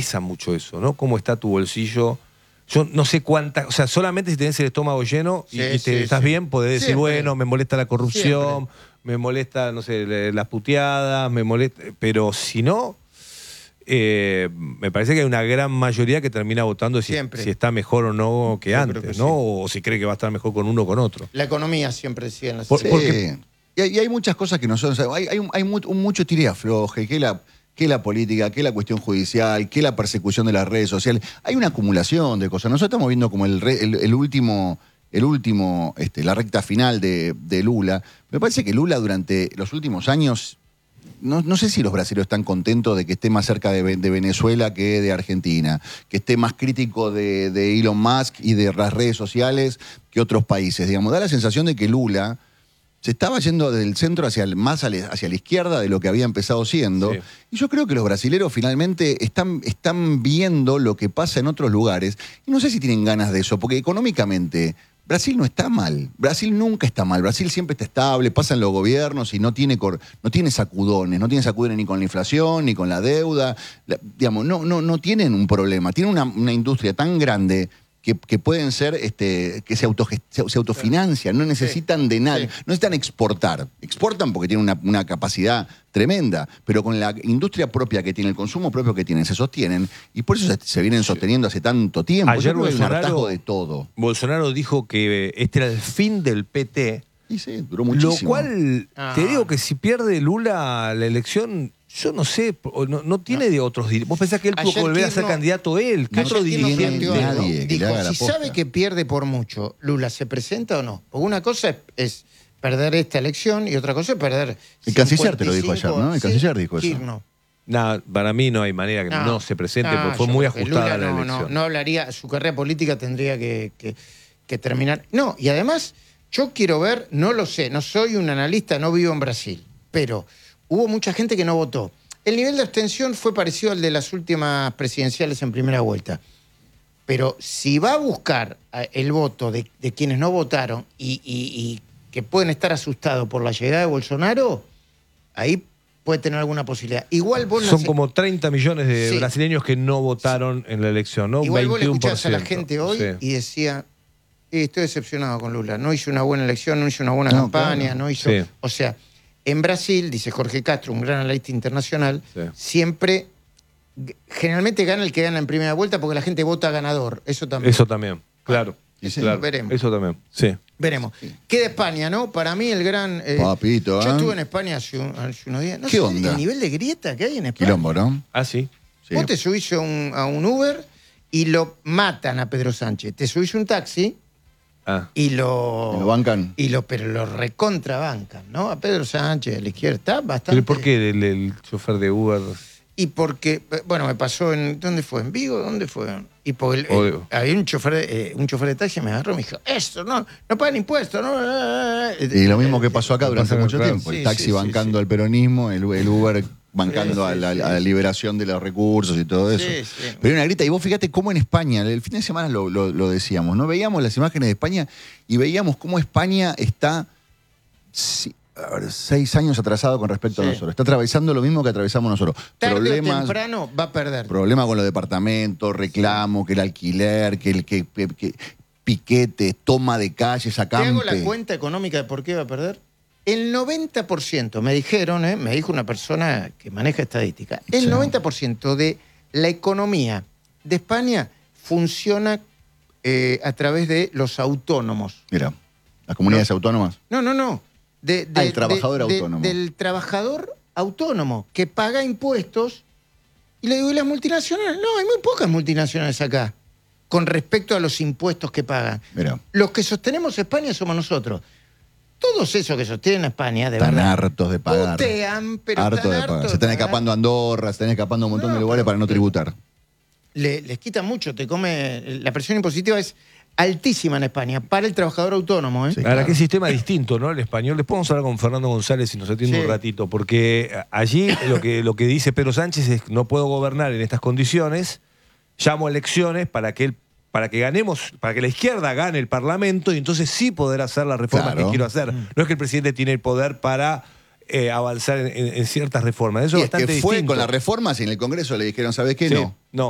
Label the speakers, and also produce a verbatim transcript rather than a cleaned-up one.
Speaker 1: pesa mucho eso, ¿no? ¿Cómo está tu bolsillo? Yo no sé cuántas, o sea, solamente si tenés el estómago lleno y,
Speaker 2: Sí,
Speaker 1: y te
Speaker 2: sí,
Speaker 1: estás
Speaker 2: sí.
Speaker 1: bien, podés decir,
Speaker 2: Siempre.
Speaker 1: bueno, me molesta la corrupción,
Speaker 2: Siempre.
Speaker 1: me molesta, no sé, le- las puteadas, me molesta, pero si no, eh, me parece que hay una gran mayoría que termina votando si,
Speaker 2: Siempre.
Speaker 1: si está mejor o no que
Speaker 2: Yo
Speaker 1: antes,
Speaker 2: creo que
Speaker 1: ¿no?
Speaker 2: sí.
Speaker 1: O si cree que va a estar mejor con uno o con otro.
Speaker 2: La economía siempre decía en la
Speaker 1: Por-
Speaker 3: Sí.
Speaker 1: porque-
Speaker 3: Y hay, y hay muchas cosas que no son. O sea, hay, hay, un- hay mu- un mucho tire y afloje, que la, que la política, que la cuestión judicial, que la persecución de las redes sociales. Hay una acumulación de cosas. Nosotros estamos viendo como el, re- el, el último, el último, este, la recta final de, de Lula. Me parece que Lula durante los últimos años. No, no sé si los brasileños están contentos de que esté más cerca de, Ve- de Venezuela que de Argentina, que esté más crítico de, de Elon Musk y de las redes sociales que otros países. Digamos, da la sensación de que Lula se estaba yendo del centro hacia, el- más a la- hacia la izquierda de lo que había empezado siendo.
Speaker 1: Sí.
Speaker 3: Y yo creo que los brasileros finalmente están, están viendo lo que pasa en otros lugares. Y no sé si tienen ganas de eso, porque económicamente Brasil no está mal. Brasil nunca está mal. Brasil siempre está estable, pasan los gobiernos y no tiene, cor- no tiene sacudones. No tiene sacudones ni con la inflación, ni con la deuda. La- digamos, no, no, no tienen un problema. Tienen una, una industria tan grande que, que pueden ser, este, que se, autogest- se, se autofinancian, no necesitan de nada,
Speaker 2: Sí.
Speaker 3: no necesitan exportar. Exportan porque tienen una, una capacidad tremenda, pero con la industria propia que tiene, el consumo propio que tienen, se sostienen, y por eso se, se vienen sosteniendo hace tanto tiempo.
Speaker 1: Ayer
Speaker 3: Yo creo que hay un
Speaker 1: Bolsonaro-
Speaker 3: hartazgo de todo.
Speaker 1: Bolsonaro dijo que este era el fin del P T.
Speaker 3: Y sí, duró muchísimo.
Speaker 1: Lo cual,
Speaker 2: Ah.
Speaker 1: te digo que si pierde Lula la elección, yo no sé, o no, no tiene de otros dirigentes. ¿Vos pensás que él pudo
Speaker 2: Ayer
Speaker 1: volver a ser
Speaker 2: Kirchner-
Speaker 1: candidato él? ¿Qué
Speaker 2: Ayer
Speaker 1: otro
Speaker 2: Kirchner
Speaker 1: dirigente?
Speaker 2: planteó algo.
Speaker 3: Nadie que le haga
Speaker 2: Dijo,
Speaker 3: la
Speaker 2: si
Speaker 3: posta.
Speaker 2: sabe que pierde por mucho, ¿Lula se presenta o no? Porque una cosa es, es perder esta elección y otra cosa es perder...
Speaker 3: El canciller te lo dijo
Speaker 2: cincuenta y cinco.
Speaker 3: ayer, ¿no? El
Speaker 2: Sí,
Speaker 3: canciller dijo eso.
Speaker 2: Kirchner.
Speaker 1: Nah, para mí no hay manera que no, se presente,
Speaker 2: no,
Speaker 1: porque fue
Speaker 2: yo
Speaker 1: muy
Speaker 2: creo que
Speaker 1: ajustada
Speaker 2: Lula
Speaker 1: la
Speaker 2: no,
Speaker 1: elección.
Speaker 2: No, no hablaría, su carrera política tendría que, que- que terminar. No, y además, yo quiero ver, no lo sé, no soy un analista, no vivo en Brasil, pero hubo mucha gente que no votó. El nivel de abstención fue parecido al de las últimas presidenciales en primera vuelta. Pero si va a buscar eh, el voto de, de quienes no votaron y, y- y que pueden estar asustados por la llegada de Bolsonaro, ahí puede tener alguna posibilidad. Igual vos
Speaker 1: Son
Speaker 2: nace-
Speaker 1: como treinta millones de
Speaker 2: Sí.
Speaker 1: brasileños que no votaron en la elección, ¿no?
Speaker 2: Igual vos le
Speaker 1: veintiuno por
Speaker 2: escuchás a la
Speaker 1: ciento.
Speaker 2: gente hoy
Speaker 1: Sí.
Speaker 2: y decía, "Eh, estoy decepcionado con Lula, no hizo una buena elección, no hizo una buena
Speaker 3: No,
Speaker 2: campaña,
Speaker 3: claro.
Speaker 2: no hizo...
Speaker 1: Sí.
Speaker 2: O sea, en Brasil, dice Jorge Castro, un gran analista internacional,
Speaker 1: Sí.
Speaker 2: siempre, g- generalmente gana el que gana en primera vuelta porque la gente vota ganador, eso también.
Speaker 1: Eso también, claro.
Speaker 3: Y sí,
Speaker 1: claro.
Speaker 2: veremos.
Speaker 1: Eso también, sí.
Speaker 2: Veremos. Queda España, ¿no? Para mí el gran... eh,
Speaker 3: Papito,
Speaker 2: Yo
Speaker 3: ¿eh?
Speaker 2: estuve en España hace, un- hace unos días. No
Speaker 3: ¿Qué
Speaker 2: sé
Speaker 3: onda?
Speaker 2: el nivel de grieta que hay en España.
Speaker 3: Quilombo, ¿no?
Speaker 1: Ah, sí.
Speaker 3: Sí.
Speaker 2: Vos te subís a un, a un Uber y lo matan a Pedro Sánchez. Te subís a un taxi
Speaker 1: Ah.
Speaker 2: y lo...
Speaker 3: ¿Y lo bancan?
Speaker 2: Y lo, pero lo recontrabancan, ¿no? A Pedro Sánchez, a la izquierda, está bastante...
Speaker 1: ¿Pero por qué el, el chofer de Uber?
Speaker 2: Y porque, bueno, me pasó en... ¿Dónde fue? ¿En Vigo? ¿Dónde fue? Y porque el-
Speaker 1: O-
Speaker 2: eh, había un chofer, de, eh, un chofer de taxi me agarró y me dijo, esto, no, no pagan impuestos, no...
Speaker 3: Y lo mismo que pasó acá durante
Speaker 1: Pasa,
Speaker 3: mucho
Speaker 1: claro.
Speaker 3: tiempo. El
Speaker 2: Sí,
Speaker 3: taxi
Speaker 2: sí, sí,
Speaker 3: bancando
Speaker 2: sí.
Speaker 3: al peronismo, el, el Uber bancando
Speaker 2: Sí,
Speaker 3: a, la,
Speaker 2: sí,
Speaker 3: a la
Speaker 2: sí.
Speaker 3: liberación de los recursos y todo eso.
Speaker 2: Sí, sí.
Speaker 3: Pero hay una grita, y vos fíjate cómo en España, el fin de semana lo, lo- lo decíamos, ¿no? Veíamos las imágenes de España y veíamos cómo España está sí, a ver, seis años atrasado con respecto a
Speaker 2: Sí.
Speaker 3: nosotros. Está atravesando lo mismo que atravesamos nosotros.
Speaker 2: Tarde o
Speaker 3: Problemas,
Speaker 2: temprano va a perder.
Speaker 3: Problemas con los departamentos, reclamo, que el alquiler, que el que, que- que piquetes, toma de calles,
Speaker 2: Te hago
Speaker 3: acampe.
Speaker 2: la cuenta económica de por qué va a perder. El noventa por ciento, me dijeron, ¿eh? me dijo una persona que maneja estadística, el
Speaker 3: Sí.
Speaker 2: noventa por ciento de la economía de España funciona eh, a través de los autónomos.
Speaker 3: Mira, las comunidades autónomas.
Speaker 2: No, no, no. De, de-
Speaker 3: Ah, el trabajador
Speaker 2: de- de-
Speaker 3: autónomo.
Speaker 2: Del trabajador autónomo que paga impuestos. Y le digo, ¿y las multinacionales? No, hay muy pocas multinacionales acá con respecto a los impuestos que pagan.
Speaker 3: Mira.
Speaker 2: Los que sostenemos España somos nosotros. Todos esos que sostienen a España, de
Speaker 3: Están
Speaker 2: verdad,
Speaker 3: hartos de pagar.
Speaker 2: putean, pero
Speaker 3: Hartos
Speaker 2: están
Speaker 3: de
Speaker 2: hartos
Speaker 3: pagar.
Speaker 2: de
Speaker 3: Se están
Speaker 2: pagar.
Speaker 3: escapando a Andorra, se están escapando a un montón
Speaker 2: No,
Speaker 3: de lugares
Speaker 2: pero-
Speaker 3: para no tributar.
Speaker 2: Le- les quita mucho, te come... La presión impositiva es altísima en España para el trabajador autónomo. ¿eh?
Speaker 3: Sí.
Speaker 1: Ahora,
Speaker 3: claro.
Speaker 1: qué sistema distinto, ¿no? El español. Después vamos a hablar con Fernando González si nos atiende
Speaker 2: Sí.
Speaker 1: un ratito, porque allí lo que, lo que dice Pedro Sánchez es no puedo gobernar en estas condiciones, llamo a elecciones para que él, para que ganemos, para que la izquierda gane el Parlamento y entonces sí poder hacer las reformas
Speaker 3: Claro.
Speaker 1: que quiero hacer. No es que el presidente tiene el poder para eh, avanzar en, en- en ciertas reformas. Eso
Speaker 3: Y
Speaker 1: es
Speaker 3: es que
Speaker 1: bastante
Speaker 3: fue
Speaker 1: distinto.
Speaker 3: con las reformas y en el Congreso le dijeron, ¿sabes qué?
Speaker 1: Sí,
Speaker 3: No.
Speaker 1: no.